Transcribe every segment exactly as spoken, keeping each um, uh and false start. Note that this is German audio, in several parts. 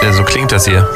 Ja, so klingt das hier.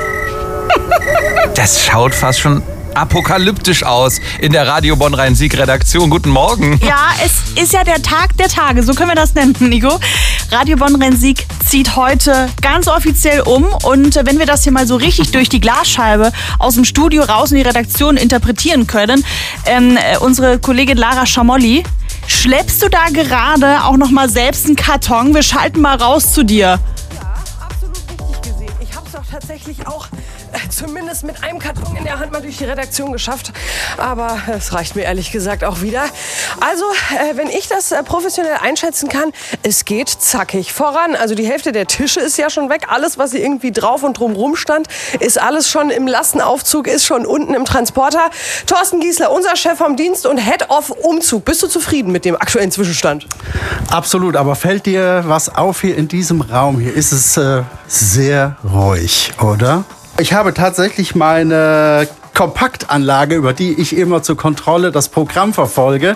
Das schaut fast schon apokalyptisch aus in der Radio Bonn-Rhein-Sieg-Redaktion. Guten Morgen. Ja, es ist ja der Tag der Tage, so können wir das nennen, Nico. Radio Bonn-Rhein-Sieg zieht heute ganz offiziell um. Und wenn wir das hier mal so richtig durch die Glasscheibe aus dem Studio raus in die Redaktion interpretieren können, ähm, unsere Kollegin Lara Schamolli, schleppst du da gerade auch noch mal selbst einen Karton? Wir schalten mal raus zu dir. Ja, absolut richtig gesehen. Ich habe es doch tatsächlich auch äh, zumindest mit einem Karton in der Hand mal durch die Redaktion geschafft. Aber es reicht mir ehrlich gesagt auch wieder. Also, äh, wenn ich das äh, professionell einschätzen kann, es geht zackig voran. Also die Hälfte der Tische ist ja schon weg. Alles, was hier irgendwie drauf und drumrum stand, ist alles schon im Lastenaufzug, ist schon unten im Transporter. Thorsten Giesler, unser Chef vom Dienst und Head of Umzug. Bist du zufrieden mit dem aktuellen Zwischenstand? Absolut, aber fällt dir was auf hier in diesem Raum? Hier ist es äh, sehr ruhig, oder? Ich habe tatsächlich meine Kompaktanlage, über die ich immer zur Kontrolle das Programm verfolge,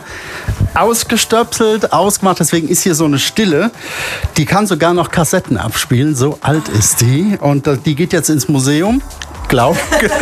ausgestöpselt, ausgemacht. Deswegen ist hier so eine Stille. Die kann sogar noch Kassetten abspielen, so alt ist die. Und äh, die geht jetzt ins Museum. Glaub.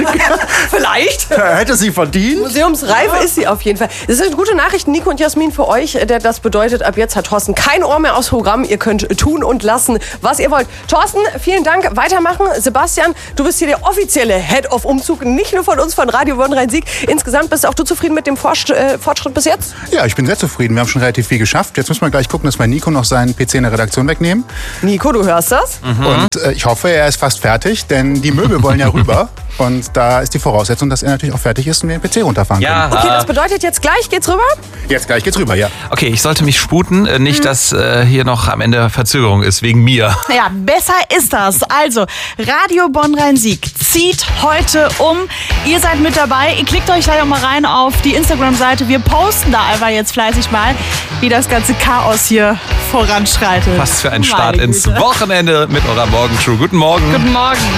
Vielleicht. Hätte sie verdient. Museumsreif ist sie auf jeden Fall. Das sind gute Nachrichten, Nico und Jasmin, für euch. Denn das bedeutet, ab jetzt hat Thorsten kein Ohr mehr aufs Programm. Ihr könnt tun und lassen, was ihr wollt. Thorsten, vielen Dank. Weitermachen. Sebastian, du bist hier der offizielle Head of Umzug. Nicht nur von uns, von Radio Bonn-Rhein-Sieg. Insgesamt bist auch du zufrieden mit dem Fortschritt bis jetzt? Ja, ich bin sehr zufrieden. Wir haben schon relativ viel geschafft. Jetzt müssen wir gleich gucken, dass wir Nico noch seinen P C in der Redaktion wegnehmen. Nico, du hörst das? Mhm. Und äh, ich hoffe, er ist fast fertig, denn die Möbel wollen ja rüber. Und da ist die Voraussetzung, dass er natürlich auch fertig ist und wir den P C runterfahren Ja. können. Okay, das bedeutet, jetzt gleich geht's rüber? Jetzt gleich geht's rüber, ja. Okay, ich sollte mich sputen. Äh, Nicht, dass äh, hier noch am Ende Verzögerung ist, wegen mir. Ja, besser ist das. Also, Radio Bonn-Rhein-Sieg zieht heute um. Ihr seid mit dabei. Ihr klickt euch gleich auch mal rein auf die Instagram-Seite. Wir posten da einfach jetzt fleißig mal, wie das ganze Chaos hier voranschreitet. Was für ein Start Meine ins Güte. Wochenende mit eurer Morgentrue. Guten Morgen. Guten Morgen.